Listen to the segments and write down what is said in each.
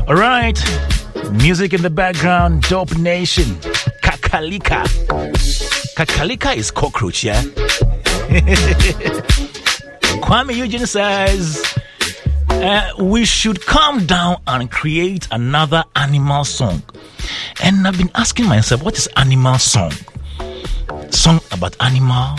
All right. Music in the background. Dope Nation. Kakalika. Kakalika is cockroach, yeah? Kwame Eugene says, we should calm down and create another animal song. And I've been asking myself, what is animal song? Song about animal,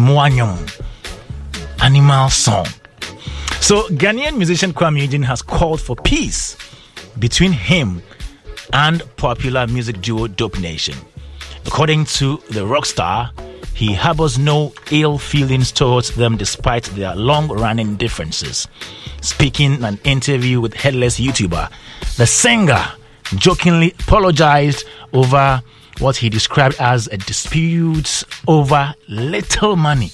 animal song. So Ghanaian musician Kwame Eugene has called for peace between him and popular music duo Dope Nation. According to the rock star, he harbors no ill feelings towards them despite their long-running differences. Speaking in an interview with Headless YouTuber, the singer jokingly apologized over what he described as a dispute over little money.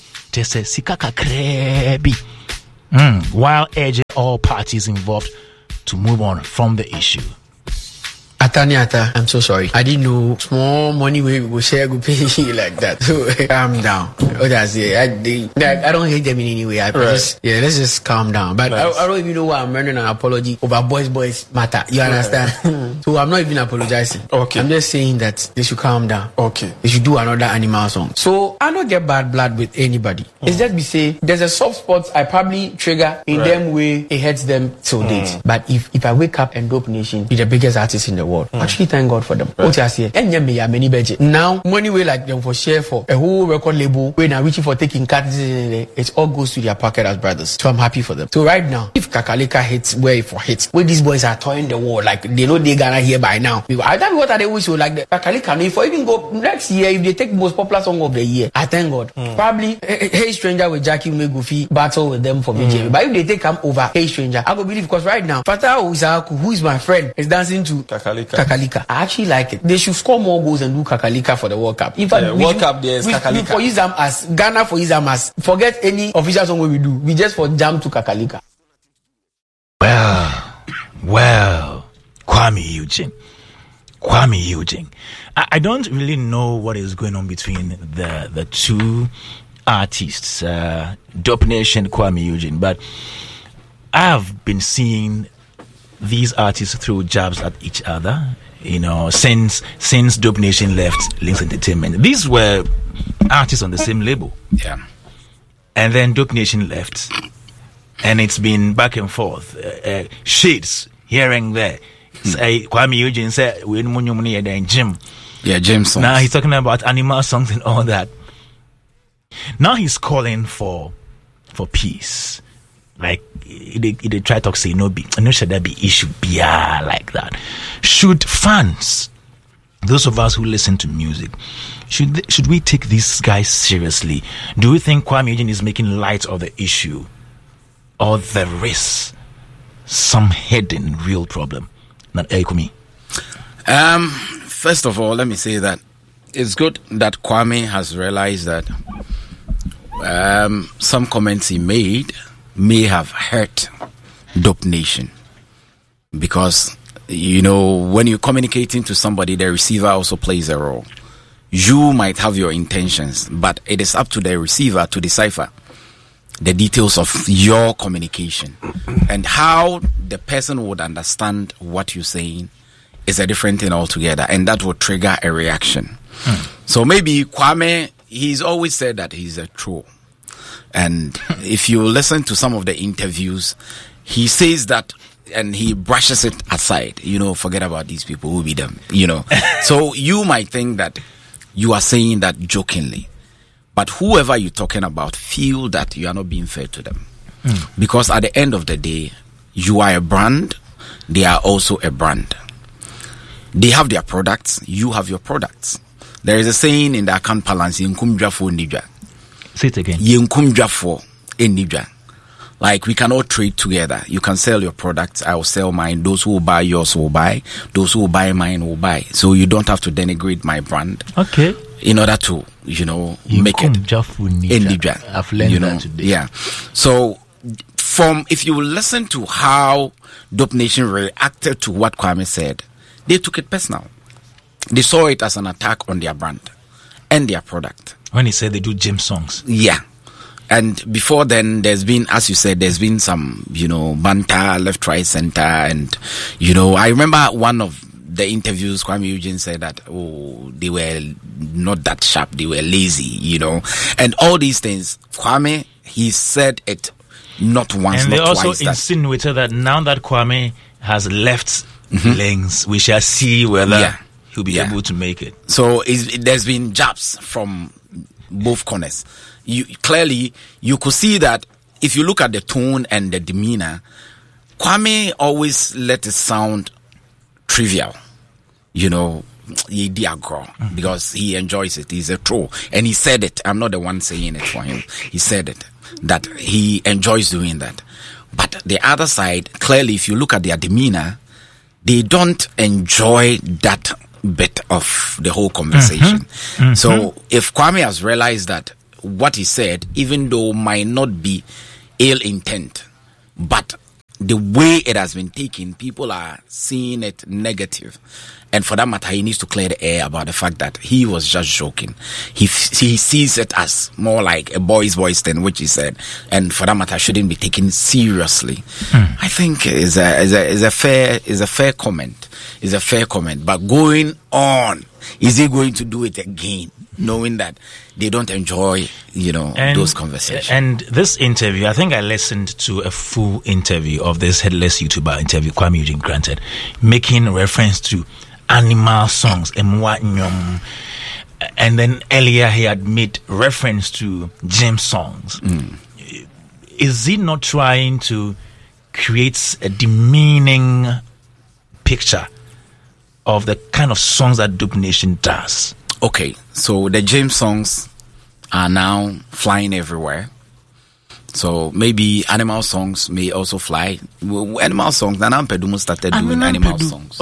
While urging all parties involved to move on from the issue. Ataniata, I'm so sorry. I didn't know small money we will share go pay like that. So calm down. What I say, I don't hate them in any way. Let's just calm down. But I don't even know why I'm running an apology over boys matter. You understand? So I'm not even apologizing. Okay. I'm just saying that they should calm down. Okay. They should do another animal song. So I don't get bad blood with anybody. It's just be say there's a soft spot I probably trigger in them way it hurts them till date. But if I wake up and Dope Nation be the biggest artist in the world. Actually, thank God for them. What you say? Many budget. Now, money way like them for share for a whole record label. When I'm reaching for taking cuts, it all goes to their pocket as brothers. So I'm happy for them. So right now, if Kakalika hits where for hits, where these boys are toying the world, like they know they gonna hear by now. I tell you what are they wish like the Kakalika. If I even go next year, if they take most popular song of the year, I thank God. Probably Hey Stranger with Jackie May Goofy battle with them for BJ. But if they take come over Hey Stranger, I go believe because right now, Fatah Uzaku, who is my friend, is dancing to Kakalika. I actually like it. They should score more goals and do Kakalika for the World Cup. In fact, World Cup there is Kakalika. For use them as Ghana for use them as forget any official song we do. We just for jam to Kakalika. Well, Kwame Eugene. I don't really know what is going on between the two artists, Dope Nation, Kwame Eugene, but I have been seeing these artists throw jabs at each other, since Dope Nation left Links Entertainment. These were artists on the same label. Yeah. And then Dope Nation left. And it's been back and forth. Shades here and there. Kwame Eugene said, Jim. Yeah, James songs. Now he's talking about animal songs and all that. Now he's calling for peace. Like they try to say no should there be issue like that. Should fans, those of us who listen to music, should we take these guys seriously? Do you think Kwame Eugene is making light of the issue, or there is some hidden real problem? Not Ekumi. First of all, let me say that it's good that Kwame has realized that some comments he made may have hurt Dope Nation, because when you're communicating to somebody, the receiver also plays a role. You might have your intentions, but it is up to the receiver to decipher the details of your communication, and how the person would understand what you're saying is a different thing altogether, and that will trigger a reaction. So maybe Kwame, he's always said that he's a troll. And if you listen to some of the interviews, he says that, and he brushes it aside. Forget about these people, who be them. So you might think that you are saying that jokingly, but whoever you're talking about feel that you are not being fair to them, because at the end of the day, you are a brand. They are also a brand. They have their products. You have your products. There is a saying in the account balance, say it again. Like, we can all trade together. You can sell your products, I will sell mine. Those who will buy yours will buy. Those who will buy mine will buy. So you don't have to denigrate my brand. Okay. In order to, make it. I've learned that today. Yeah. So if you listen to how Dope Nation reacted to what Kwame said, they took it personal. They saw it as an attack on their brand and their product. When he said they do gym songs. Yeah. And before then, there's been, as you said, there's been some, banter, left, right, center. And, I remember one of the interviews, Kwame Eugene said that, they were not that sharp, they were lazy, and all these things. Kwame, he said it not once, and not twice. And they also insinuated that now that Kwame has left Links, we shall see whether he'll be able to make it. So there's been jabs from both corners. Clearly, you could see that if you look at the tone and the demeanor, Kwame always let it sound trivial, because he enjoys it. He's a troll. And he said it. I'm not the one saying it for him. He said it, that he enjoys doing that. But the other side, clearly, if you look at their demeanor, they don't enjoy that bit of the whole conversation. So if Kwame has realized that what he said, even though might not be ill intent, but the way it has been taken, people are seeing it negative. And for that matter, he needs to clear the air about the fact that he was just joking. He sees it as more like a boy's voice thing, which he said, and for that matter, shouldn't be taken seriously. I think is a fair comment. Is a fair comment. But going on, is he going to do it again, knowing that they don't enjoy, those conversations? And this interview, I think I listened to a full interview of this headless YouTuber interview, Kwame Eugene granted, making reference to animal songs, and then earlier he had made reference to James songs. Is he not trying to create a demeaning picture of the kind of songs that Dope Nation does? Okay, so the James songs are now flying everywhere. So maybe animal songs may also fly. Animal songs, Nana Mpedumu started doing animal songs.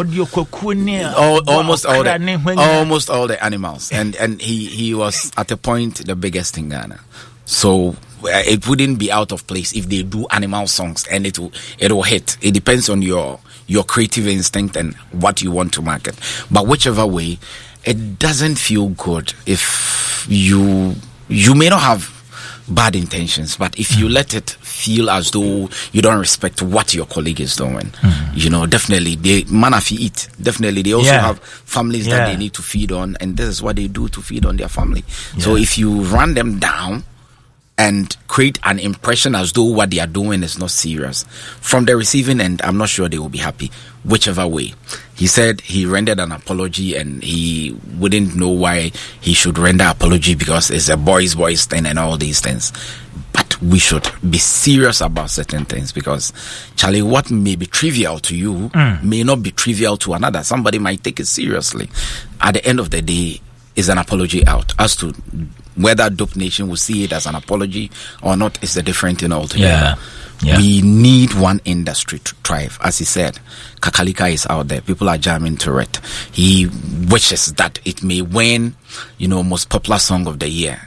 Almost all the animals, and he was at a point the biggest in Ghana. So it wouldn't be out of place if they do animal songs, and it will hit. It depends on your creative instinct and what you want to market. But whichever way, it doesn't feel good if you may not have bad intentions, but if you let it feel as though you don't respect what your colleague is doing, definitely they eat. Definitely they also have families that they need to feed on, and this is what they do to feed on their family. So if you run them down and create an impression as though what they are doing is not serious, from the receiving end, I'm not sure they will be happy, whichever way. He said he rendered an apology, and he wouldn't know why he should render apology because it's a boy's voice thing and all these things. But we should be serious about certain things, because, Charlie, what may be trivial to you may not be trivial to another. Somebody might take it seriously. At the end of the day, is an apology out. As to whether Dope Nation will see it as an apology or not is a different thing altogether. We need one industry to thrive. As he said, Kakalika is out there. People are jamming to it. He wishes that it may win, most popular song of the year.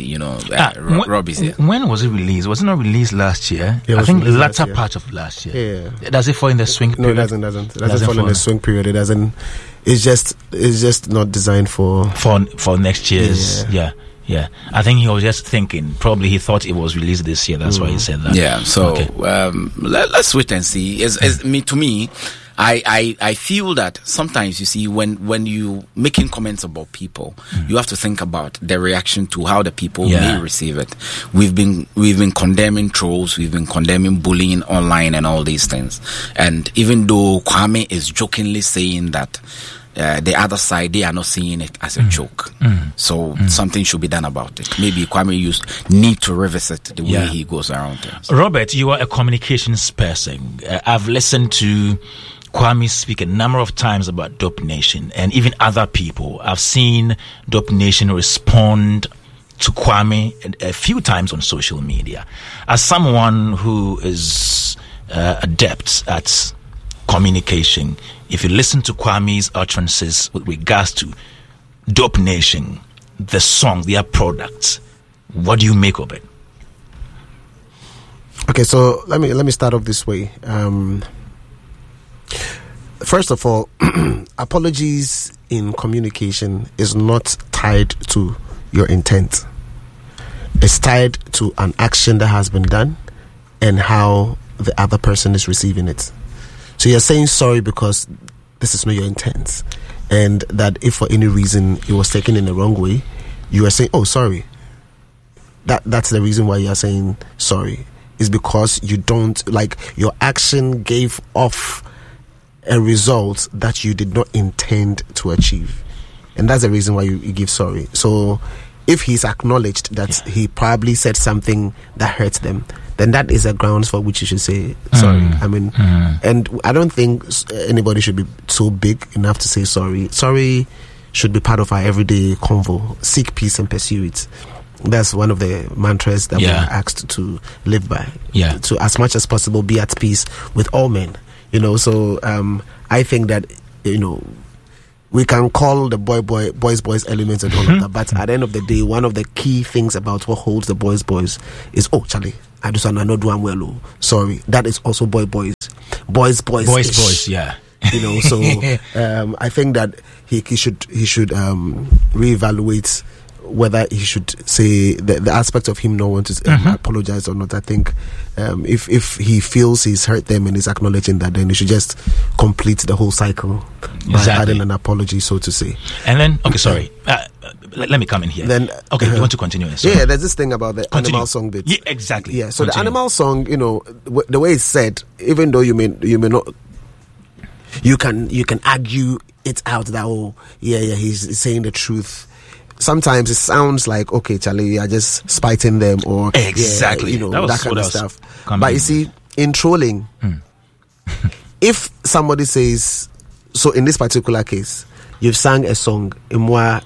Rob is here. When was it released? Was it not released last year? I think the latter part of last year. Yeah. Does it fall in the swing period? No, it doesn't. It doesn't fall in the swing period. It doesn't. It's just not designed for next year's. Yeah. I think he was just thinking. Probably he thought it was released this year. That's why he said that. Yeah. So let's wait and see. To me, I feel that sometimes, you see, when you making comments about people, you have to think about the reaction to how the people may receive it. We've been condemning trolls, we've been condemning bullying online and all these things. And even though Kwame is jokingly saying that the other side, they are not seeing it as a joke. So something should be done about it. Maybe Kwame need to revisit the way he goes around things. Robert, you are a communications person. I've listened to Kwame speak a number of times about Dope Nation, and even other people. I've seen Dope Nation respond to Kwame a few times on social media. As someone who is adept at communication, if you listen to Kwame's utterances with regards to Dope Nation, the song, their products, what do you make of it? Okay, so let me start off this way. First of all, apologies in communication is not tied to your intent. It's tied to an action that has been done and how the other person is receiving it. So you're saying sorry because this is not your intent, and that if for any reason it was taken in the wrong way, you are saying, oh, sorry. That's the reason why you're saying sorry, is because you don't, like, your action gave off a result that you did not intend to achieve, and that's the reason why you give sorry. So if he's acknowledged that he probably said something that hurt them, then that is a grounds for which you should say sorry. I mean, and I don't think anybody should be so big enough to say sorry. Sorry should be part of our everyday convo. Seek peace and pursue it. That's one of the mantras that we are asked to live by. Yeah. To, as much as possible, be at peace with all men. So I think that, we can call the boys elements and all of that, but at the end of the day, one of the key things about what holds the boys is, oh, Charlie, I just not do well. Sorry, that is also boys, yeah. So I think that he should reevaluate whether he should say the aspect of him not want to apologize or not. I think if he feels he's hurt them and is acknowledging that, then he should just complete the whole cycle by adding an apology, so to say. And then, okay, sorry. Let me come in here. Then, okay, you want to continue? Yeah, there's this thing about the animal song bit. Yeah, exactly. Yeah, so the animal song, the way it's said, even though you may not, you can argue it out that he's saying the truth. Sometimes it sounds like, okay, Charlie, you are just spiting them, or exactly, that kind of stuff. But you see, in trolling, if somebody says, so in this particular case, you've sang a song, and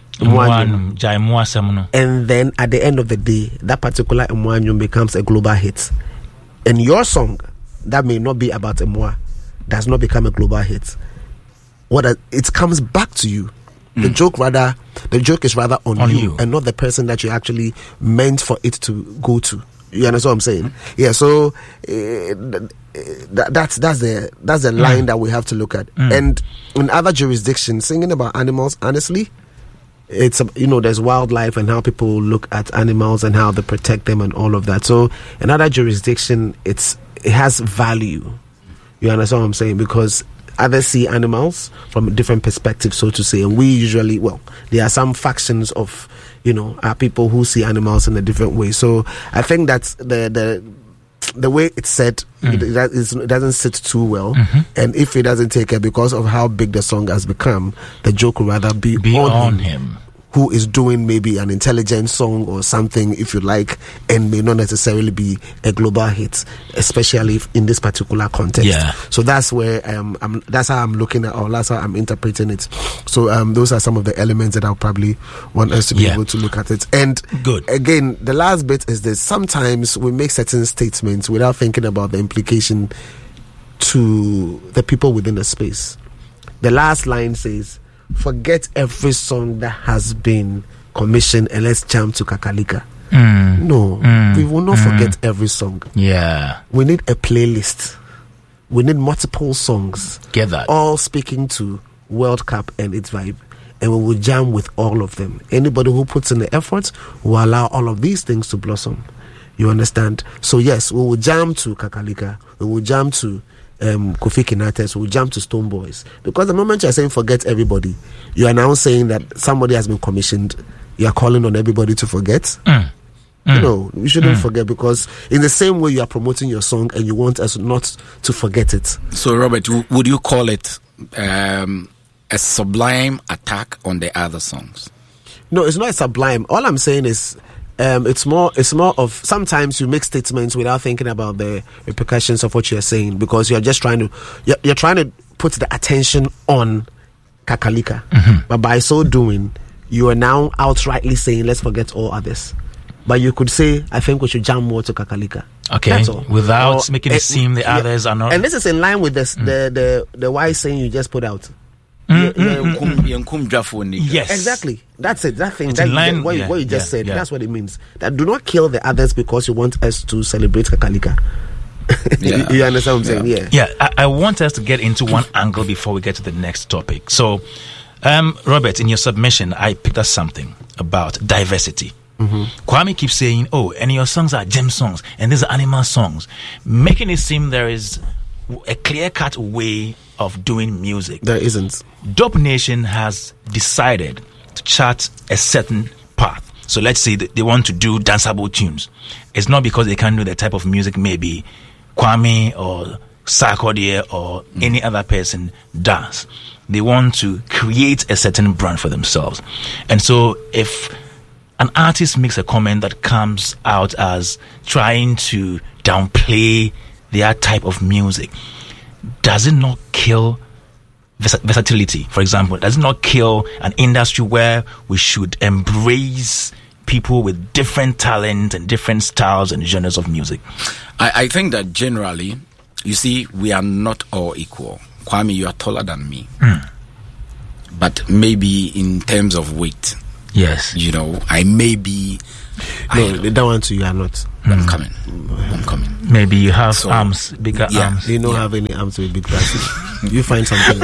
then at the end of the day, that particular Imwanyum becomes a global hit, and your song that may not be about Imwa does not become a global hit. It comes back to you. The joke is rather on you and not the person that you actually meant for it to go to. You understand what I'm saying? Yeah. So that's the line that we have to look at. And in other jurisdictions, singing about animals, honestly, it's there's wildlife and how people look at animals and how they protect them and all of that. So in other jurisdiction, it has value. You understand what I'm saying? Because others see animals from a different perspective, so to say, and we usually, there are some factions of our people who see animals in a different way. So I think that's the way it's said, it doesn't sit too well, and if it doesn't take care because of how big the song has become, the joke will rather be on him, who is doing maybe an intelligent song or something, if you like, and may not necessarily be a global hit, especially in this particular context. Yeah. So that's where that's how I'm looking at, or that's how I'm interpreting it. So those are some of the elements that I'll probably want us to be able to look at it. And again, the last bit is this: sometimes we make certain statements without thinking about the implication to the people within the space. The last line says, forget every song that has been commissioned and let's jump to Kakalika. No, we will not forget every song. Yeah, we need a playlist. We need multiple songs, all speaking to World Cup and its vibe, and we will jam with all of them. Anybody who puts in the effort will allow all of these things to blossom. You understand? So yes, we will jam to Kakalika. We will jam to Kofi Kinaters, will jump to Stone Boys, because the moment you're saying forget everybody, you are now saying that somebody has been commissioned. You are calling on everybody to forget. You shouldn't forget, because in the same way you are promoting your song and you want us not to forget it. So Robert, would you call it a sublime attack on the other songs? No, it's not a sublime. All I'm saying is it's more of, sometimes you make statements without thinking about the repercussions of what you're saying, because you're just trying to put the attention on Kakalika, but by so doing you are now outrightly saying let's forget all others. But you could say, I think we should jam more to Kakalika. Okay, without making it seem the others are not. And this is in line with this, the wise saying you just put out. Yes, exactly. That's it. That thing. What you just said. That's what it means. That do not kill the others because you want us to celebrate Kakalika. You understand what I'm saying? Yeah. I want us to get into one angle before we get to the next topic. So, Robert, in your submission, I picked up something about diversity. Kwame keeps saying, oh, and your songs are gem songs, and these are animal songs, making it seem there is a clear-cut way of doing music. There isn't. Dope Nation has decided to chart a certain path. So let's say that they want to do danceable tunes. It's not because they can't do the type of music maybe Kwame or Sarkodie or any other person does. They want to create a certain brand for themselves. And so if an artist makes a comment that comes out as trying to downplay their type of music, does it not kill versatility? For example, does it not kill an industry where we should embrace people with different talent and different styles and genres of music? I think that generally, you see, we are not all equal. Kwame, you are taller than me. But maybe in terms of weight, yes, you know, I may be. No, that one too, you are not. I'm coming. Maybe you have arms, bigger arms. You don't have any arms with big brass. You find something.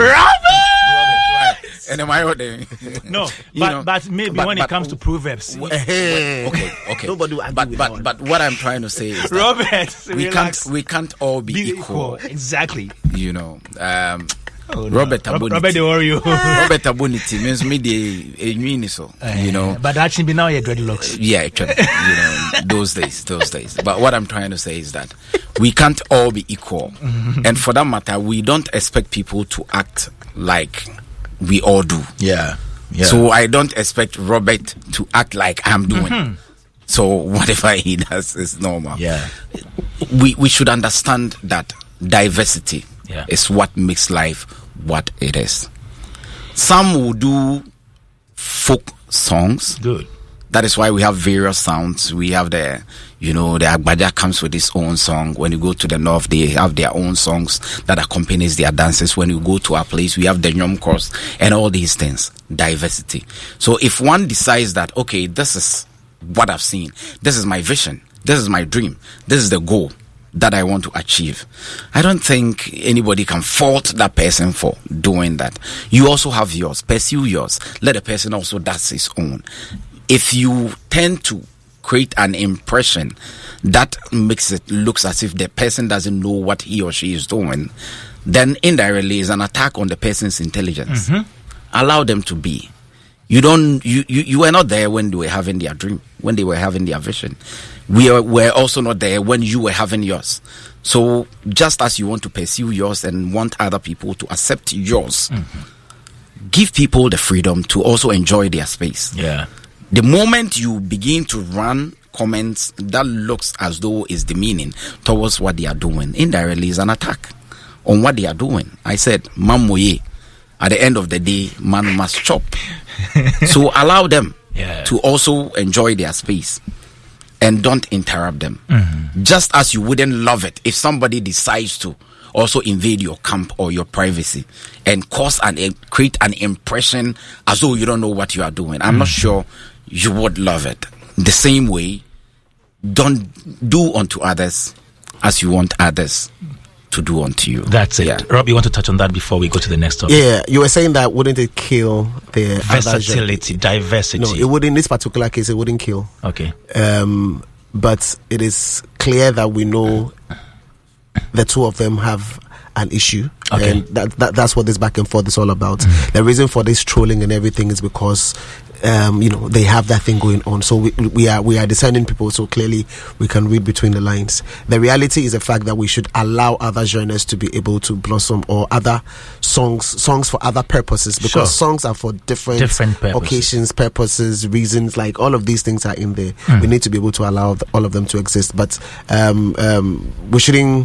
And am I No, but maybe when it comes to proverbs. Okay. Nobody will argue with that one. But what I'm trying to say is that Robert, we can't all be equal. Exactly. You know. Robert the warrior. Robert Aboniti means me the so you know. But actually be now your dreadlocks. Yeah, you know, those days. But what I'm trying to say is that we can't all be equal. And for that matter, we don't expect people to act like we all do. Yeah. So I don't expect Robert to act like I'm doing. So whatever he does is normal. Yeah. We should understand that diversity is what makes life what it is. Some will do folk songs. Good. That is why we have various sounds. We have the Agbaja comes with his own song. When you go to the north, they have their own songs that accompanies their dances. When you go to our place, we have the Nyom Cross and all these things. Diversity. So if one decides that, okay, this is what I've seen, this is my vision, this is my dream, this is the goal that I want to achieve, I don't think anybody can fault that person for doing that. You also have yours. Pursue yours. Let the person also does his own. If you tend to create an impression that makes it looks as if the person doesn't know what he or she is doing, then indirectly is an attack on the person's intelligence. Allow them to be. You were not there when they were having their dream, when they were having their vision. We were also not there when you were having yours. So just as you want to pursue yours and want other people to accept yours, give people the freedom to also enjoy their space. Yeah. The moment you begin to run comments that looks as though is demeaning towards what they are doing, indirectly is an attack on what they are doing. I said, Mamoye, at the end of the day, man must chop. So allow them to also enjoy their space and don't interrupt them. Just as you wouldn't love it if somebody decides to also invade your camp or your privacy and create an impression as though you don't know what you are doing. I'm not sure you would love it. The same way, don't do unto others as you want others to do unto you. That's it. Yeah. Rob, you want to touch on that before we go to the next topic? Yeah, you were saying that wouldn't it kill the versatility, diversity? No, it would. In this particular case, it wouldn't kill. Okay. But it is clear that we know the two of them have an issue. Okay. And that's what this back and forth is all about. The reason for this trolling and everything is because they have that thing going on. So we are discerning people, so clearly we can read between the lines. The reality is the fact that we should allow other genres to be able to blossom, or other songs for other purposes, because songs are for different occasions, purposes, reasons. Like all of these things are in there. We need to be able to allow all of them to exist, but we shouldn't.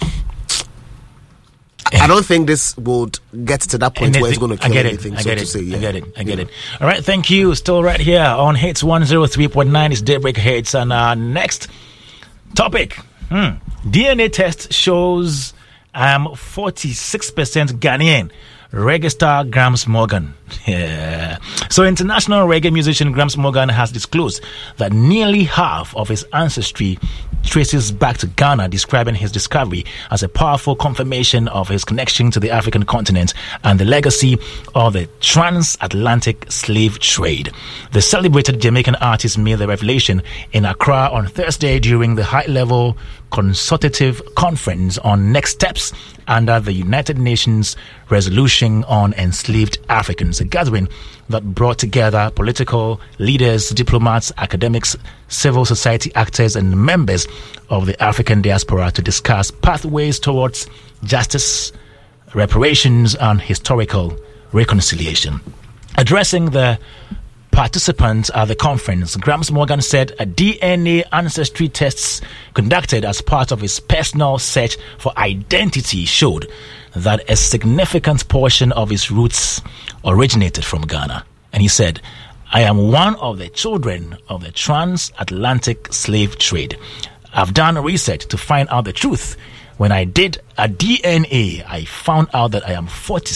I don't think this would get to that point where it's going to kill anything. I get it. All right, thank you. Still right here on Hits 103.9. It's Daybreak Hits. And our next topic, DNA test shows I am 46% Ghanaian. reggae star Gramps Morgan. Yeah. So international reggae musician Gramps Morgan has disclosed that nearly half of his ancestry traces back to Ghana, describing his discovery as a powerful confirmation of his connection to the African continent and the legacy of the transatlantic slave trade. The celebrated Jamaican artist made the revelation in Accra on Thursday during the high-level consultative conference on next steps under the United Nations Resolution on Enslaved Africans, a gathering that brought together political leaders, diplomats, academics, civil society actors, and members of the African diaspora to discuss pathways towards justice, reparations, and historical reconciliation. Addressing the participants at the conference, Gramps Morgan said a DNA ancestry tests conducted as part of his personal search for identity showed that a significant portion of his roots originated from Ghana. And he said, I am one of the children of the transatlantic slave trade. I've done research to find out the truth. When I did a DNA, I found out that I am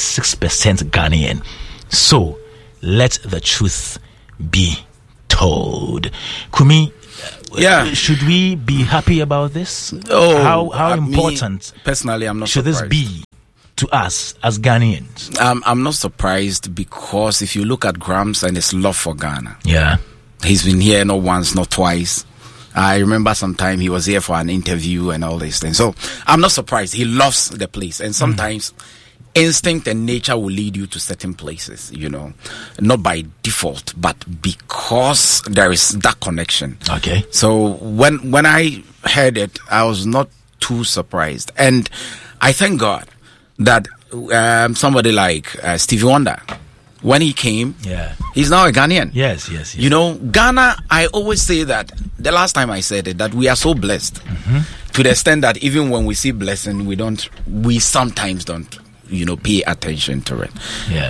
46% Ghanaian. So let the truth be told. Kumi, should we be happy about this? How important personally, I'm not should surprised. This be to us as Ghanaians? I'm not surprised, because if you look at Gramps and his love for Ghana, he's been here not once, not twice. I remember sometime he was here for an interview and all these things. So I'm not surprised. He loves the place, and sometimes instinct and nature will lead you to certain places, not by default, but because there is that connection. Okay. So when I heard it, I was not too surprised, and I thank God that somebody like Stevie Wonder, when he came, he's now a Ghanaian. Yes. Ghana, I always say that, the last time I said it, that we are so blessed to the extent that even when we see blessing, we sometimes don't pay attention to it.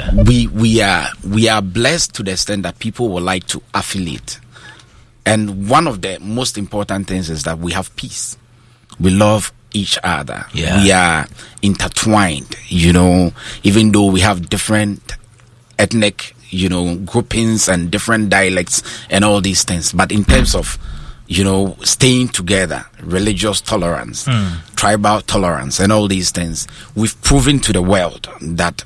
We are blessed to the extent that people would like to affiliate, and one of the most important things is that we have peace. We love each other. We are intertwined, even though we have different ethnic groupings and different dialects and all these things, but in terms of staying together, religious tolerance, tribal tolerance, and all these things, we've proven to the world that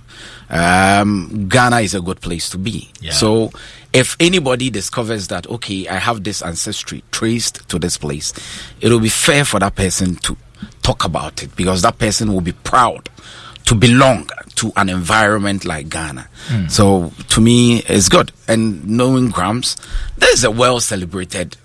Ghana is a good place to be. So if anybody discovers that, okay, I have this ancestry traced to this place, it will be fair for that person to talk about it, because that person will be proud to belong to an environment like Ghana. So to me, it's good. And knowing Gramps, there's a well celebrated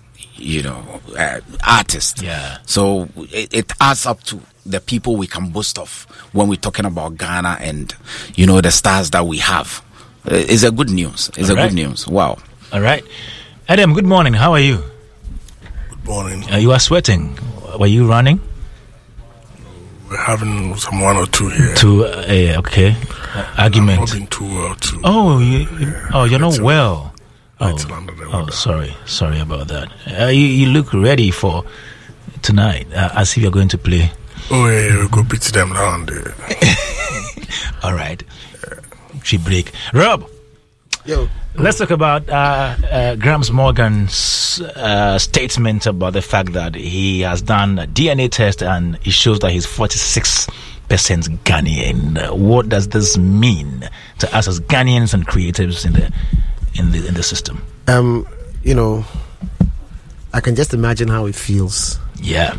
artist. So it adds up to the people we can boast of when we're talking about Ghana and the stars that we have. It's a good news. Good news. Wow. All right, Adam, good morning. How are you? Good morning. You are sweating. Were you running? We're having some one or two here. Okay. Argument. I've not been too well too. You're not well. Sorry about that. You look ready for tonight, as if you're going to play. We'll go beat them down there. All right. She break. Rob. Yo. Let's talk about Gramps Morgan's statement about the fact that he has done a DNA test and it shows that he's 46% Ghanaian. What does this mean to us as Ghanaians and creatives in the system? I can just imagine how it feels. Yeah.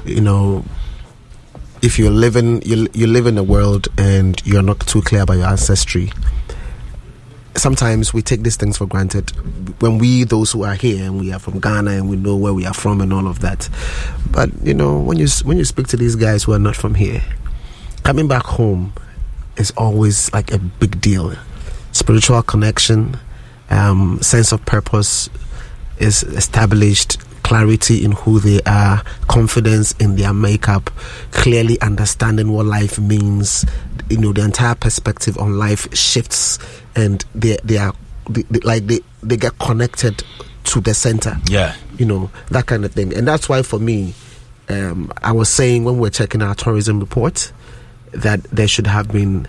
If you live in a world and you're not too clear about your ancestry, sometimes we take these things for granted. When those who are here, and we are from Ghana and we know where we are from and all of that. But when you speak to these guys who are not from here, coming back home is always like a big deal. Spiritual connection, sense of purpose is established, clarity in who they are, confidence in their makeup, clearly understanding what life means. The entire perspective on life shifts, and they get connected to the center. That kind of thing. And that's why for me, I was saying when we're checking our tourism report that there should have been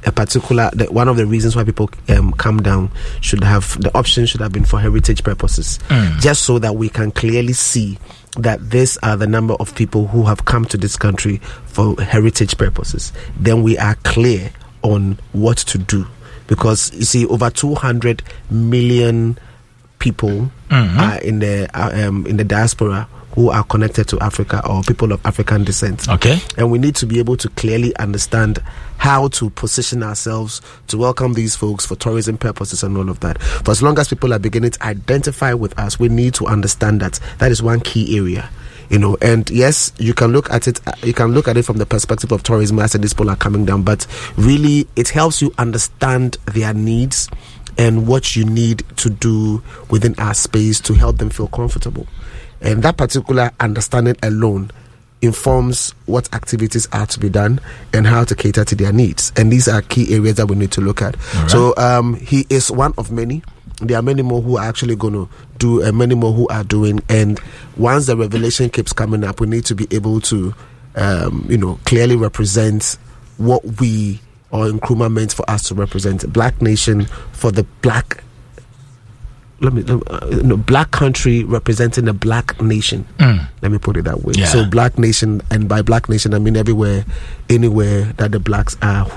one of the reasons why people come down the option should have been for heritage purposes, just so that we can clearly see that these are the number of people who have come to this country for heritage purposes. Then we are clear on what to do, because you see, over 200 million people are in the diaspora who are connected to Africa, or people of African descent. Okay. And we need to be able to clearly understand how to position ourselves to welcome these folks for tourism purposes and all of that. For as long as people are beginning to identify with us, we need to understand that is one key area. And yes, you can look at it from the perspective of tourism as these people are coming down, but really it helps you understand their needs and what you need to do within our space to help them feel comfortable. And that particular understanding alone informs what activities are to be done and how to cater to their needs. And these are key areas that we need to look at. Right. So he is one of many. There are many more who are actually going to do, and many more who are doing. And once the revelation keeps coming up, we need to be able to, clearly represent what we, or Nkrumah meant for us to represent. Black nation for the black. Black country representing the black nation. Let me put it that way. Yeah. So black nation, and by black nation I mean anywhere that the blacks are, who